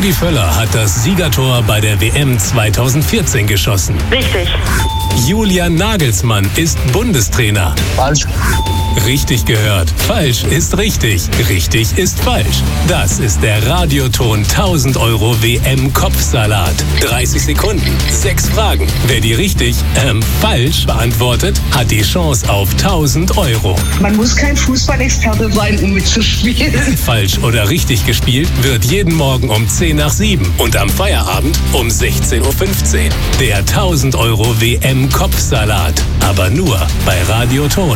Rudi Völler hat das Siegertor bei der WM 2014 geschossen. Richtig. Julian Nagelsmann ist Bundestrainer. Falsch. Richtig gehört. Falsch ist richtig. Richtig ist falsch. Das ist der Radioton 1000 € WM-Kopfsalat. 30 Sekunden, 6 Fragen. Wer die richtig, falsch beantwortet, hat die Chance auf 1000 €. Man muss kein Fußballexperte sein, um mitzuspielen. Falsch oder richtig gespielt wird jeden Morgen um 10 nach 7 und am Feierabend um 16:15 Uhr. Der 1000 € WM-Kopfsalat. Aber nur bei Radioton.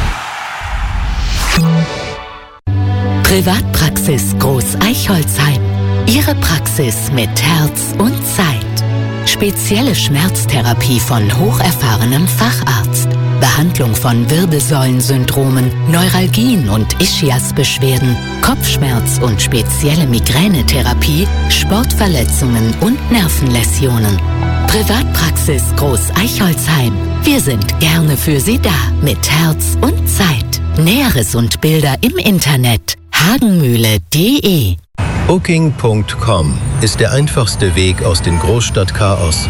Privatpraxis Groß Eichholzheim. Ihre Praxis mit Herz und Zeit. Spezielle Schmerztherapie von hocherfahrenem Facharzt. Behandlung von Wirbelsäulensyndromen, Neuralgien und Ischiasbeschwerden, Kopfschmerz und spezielle Migränetherapie, Sportverletzungen und Nervenläsionen. Privatpraxis Groß Eichholzheim. Wir sind gerne für Sie da mit Herz und Zeit. Näheres und Bilder im Internet hagenmühle.de. Booking.com ist der einfachste Weg aus dem Großstadtchaos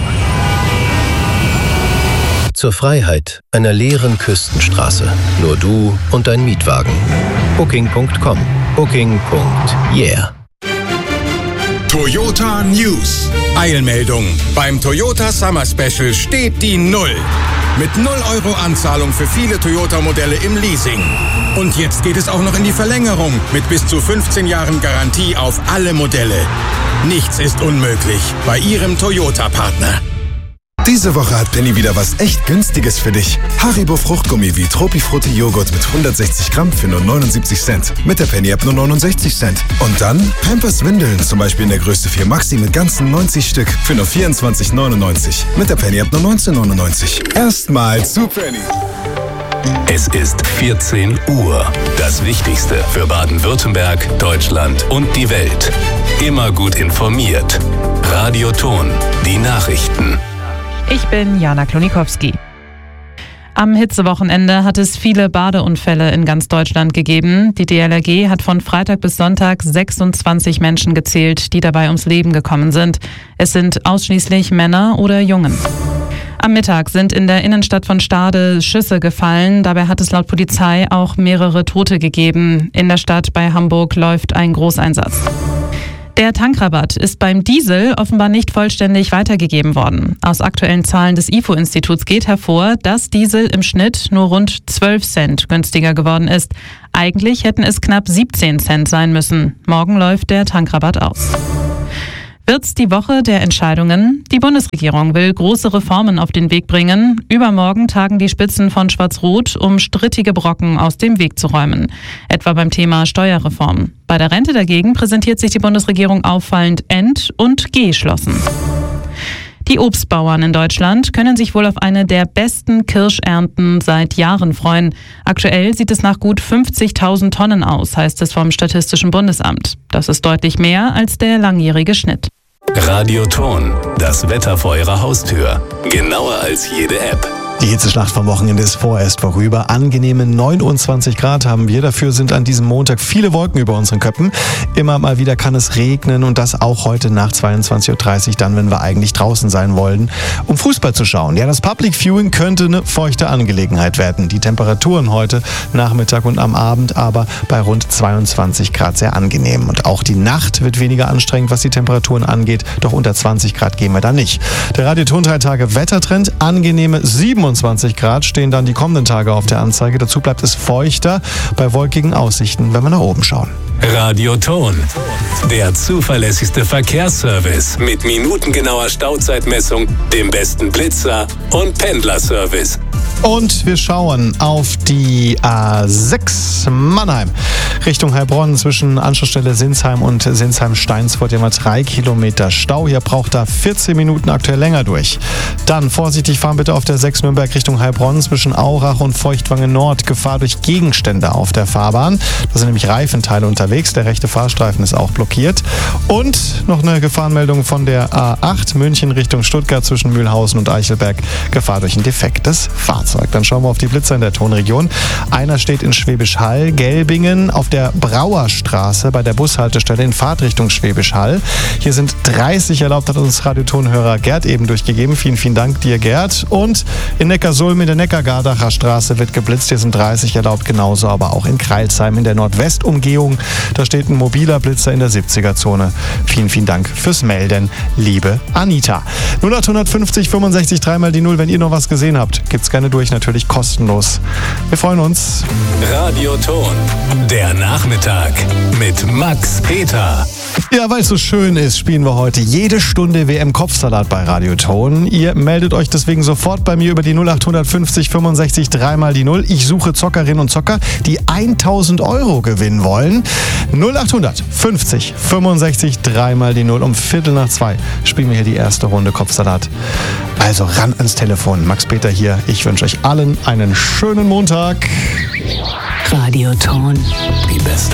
zur Freiheit einer leeren Küstenstraße. Nur du und dein Mietwagen. Booking.com. Booking.yeah. Toyota News. Eilmeldung. Beim Toyota Summer Special steht die Null. Mit 0 € Anzahlung für viele Toyota-Modelle im Leasing. Und jetzt geht es auch noch in die Verlängerung mit bis zu 15 Jahren Garantie auf alle Modelle. Nichts ist unmöglich bei Ihrem Toyota-Partner. Diese Woche hat Penny wieder was echt Günstiges für dich. Haribo Fruchtgummi wie Tropifrutti Joghurt mit 160 Gramm für nur 79 Cent. Mit der Penny-App nur 69 Cent. Und dann Pampers Windeln, zum Beispiel in der Größe 4 Maxi mit ganzen 90 Stück für nur 24,99. Mit der Penny-App nur 19,99. Erstmal zu Penny. Es ist 14 Uhr. Das Wichtigste für Baden-Württemberg, Deutschland und die Welt. Immer gut informiert. Radioton. Die Nachrichten. Ich bin Jana Klonikowski. Am Hitzewochenende hat es viele Badeunfälle in ganz Deutschland gegeben. Die DLRG hat von Freitag bis Sonntag 26 Menschen gezählt, die dabei ums Leben gekommen sind. Es sind ausschließlich Männer oder Jungen. Am Mittag sind in der Innenstadt von Stade Schüsse gefallen. Dabei hat es laut Polizei auch mehrere Tote gegeben. In der Stadt bei Hamburg läuft ein Großeinsatz. Der Tankrabatt ist beim Diesel offenbar nicht vollständig weitergegeben worden. Aus aktuellen Zahlen des IFO-Instituts geht hervor, dass Diesel im Schnitt nur rund 12 Cent günstiger geworden ist. Eigentlich hätten es knapp 17 Cent sein müssen. Morgen läuft der Tankrabatt aus. Wird's die Woche der Entscheidungen? Die Bundesregierung will große Reformen auf den Weg bringen. Übermorgen tagen die Spitzen von Schwarz-Rot, um strittige Brocken aus dem Weg zu räumen. Etwa beim Thema Steuerreform. Bei der Rente dagegen präsentiert sich die Bundesregierung auffallend ent- und geschlossen. Die Obstbauern in Deutschland können sich wohl auf eine der besten Kirschernten seit Jahren freuen. Aktuell sieht es nach gut 50.000 Tonnen aus, heißt es vom Statistischen Bundesamt. Das ist deutlich mehr als der langjährige Schnitt. Radioton. Das Wetter vor Ihrer Haustür. Genauer als jede App. Die Hitzeschlacht vom Wochenende ist vorerst vorüber. Angenehme 29 Grad haben wir. Dafür sind an diesem Montag viele Wolken über unseren Köpfen. Immer mal wieder kann es regnen und das auch heute nach 22:30 Uhr, dann, wenn wir eigentlich draußen sein wollen, um Fußball zu schauen. Ja, das Public Viewing könnte eine feuchte Angelegenheit werden. Die Temperaturen heute Nachmittag und am Abend aber bei rund 22 Grad sehr angenehm. Und auch die Nacht wird weniger anstrengend, was die Temperaturen angeht. Doch unter 20 Grad gehen wir da nicht. Der Radioton 3 Tage Wettertrend, angenehme 27 Grad stehen dann die kommenden Tage auf der Anzeige. Dazu bleibt es feuchter bei wolkigen Aussichten, wenn wir nach oben schauen. Radioton. Der zuverlässigste Verkehrsservice mit minutengenauer Stauzeitmessung, dem besten Blitzer und Pendlerservice. Und wir schauen auf die A6 Mannheim Richtung Heilbronn zwischen Anschlussstelle Sinsheim und Sinsheim-Steinsfurt. Hier haben wir 3 Kilometer Stau. Hier braucht da 14 Minuten aktuell länger durch. Dann vorsichtig fahren bitte auf der 6 Nürnberg Richtung Heilbronn zwischen Aurach und Feuchtwangen Nord. Gefahr durch Gegenstände auf der Fahrbahn. Da sind nämlich Reifenteile unterwegs. Der rechte Fahrstreifen ist auch blockiert. Und noch eine Gefahrenmeldung von der A8 München Richtung Stuttgart zwischen Mühlhausen und Eichelberg. Gefahr durch ein defektes Fahrzeug. Fahrzeug. Dann schauen wir auf die Blitzer in der Tonregion. Einer steht in Schwäbisch Hall, Gelbingen, auf der Brauerstraße bei der Bushaltestelle in Fahrtrichtung Schwäbisch Hall. Hier sind 30 erlaubt, hat uns Radiotonhörer Gerd eben durchgegeben. Vielen, vielen Dank dir, Gerd. Und in Neckarsulm in der Neckargardacher Straße wird geblitzt. Hier sind 30 erlaubt, genauso aber auch in Kreilsheim in der Nordwestumgehung. Da steht ein mobiler Blitzer in der 70er-Zone. Vielen, vielen Dank fürs Melden, liebe Anita. 0850 65 3 die 0. Wenn ihr noch was gesehen habt, gibt's gerne durch, natürlich kostenlos. Wir freuen uns. Radioton, der Nachmittag mit Max Peter. Ja, weil es so schön ist, spielen wir heute jede Stunde WM-Kopfsalat bei Radioton. Ihr meldet euch deswegen sofort bei mir über die 0850 65 3 die 0. Ich suche Zockerinnen und Zocker, die 1000 € gewinnen wollen. 0850 65 3 die 0. Um 1:45 spielen wir hier die erste Runde Kopfsalat. Also ran ans Telefon. Max Peter hier. Ich wünsche euch allen einen schönen Montag. Radioton. Die beste